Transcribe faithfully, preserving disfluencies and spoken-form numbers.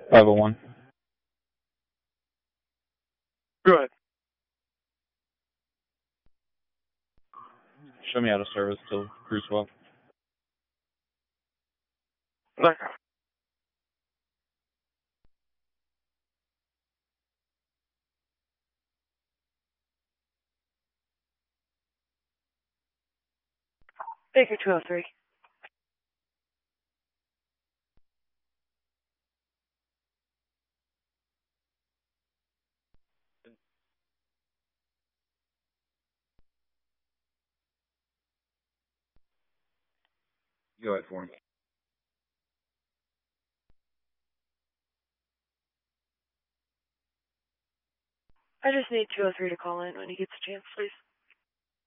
five oh one. Go ahead. Show me out of service till crew swap. Okay. Baker two oh three. Go ahead for him. I just need two oh three to call in when he gets a chance, please.